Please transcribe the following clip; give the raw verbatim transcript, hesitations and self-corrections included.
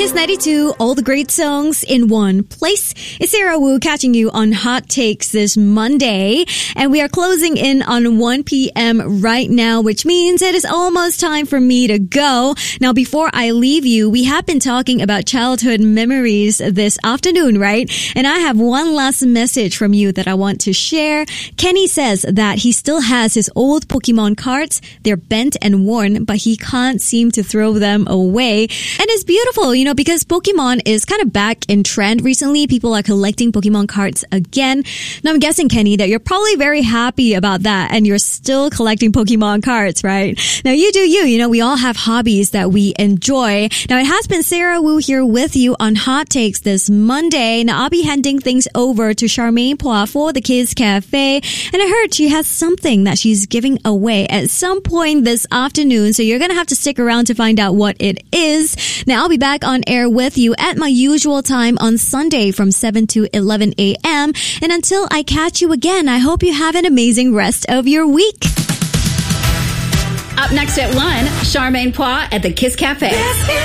Kiss ninety-two, all the great songs in one place. It's Sarah Wu catching you on Hot Takes this Monday. And we are closing in on one p.m. right now, which means it is almost time for me to go. Now, before I leave you, we have been talking about childhood memories this afternoon, right? And I have one last message from you that I want to share. Kenny says that he still has his old Pokemon cards. They're bent and worn, but he can't seem to throw them away. And it's beautiful, you know, because Pokemon is kind of back in trend recently. People are collecting Pokemon cards again. Now, I'm guessing, Kenny, that you're probably very happy about that and you're still collecting Pokemon cards, right? Now, you do you. You know, we all have hobbies that we enjoy. Now, it has been Sarah Wu here with you on Hot Takes this Monday. Now, I'll be handing things over to Charmaine Poir for the Kids Cafe. And I heard she has something that she's giving away at some point this afternoon. So you're going to have to stick around to find out what it is. Now, I'll be back on air with you at my usual time on Sunday from seven to eleven a.m. And until I catch you again, I hope you have an amazing rest of your week. Up next at one, Charmaine Poir at the Kiss Cafe.